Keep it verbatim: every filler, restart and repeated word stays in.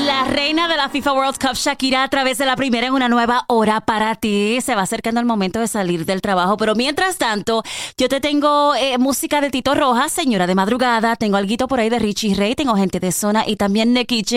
La reina de la FIFA World Cup, Shakira, a través de La Primera en una nueva hora para ti. Se va acercando el momento de salir del trabajo, pero mientras tanto, yo te tengo eh, música de Tito Rojas, Señora de Madrugada, tengo alguito por ahí de Richie Ray, tengo gente de Zona y también Nicky Jam.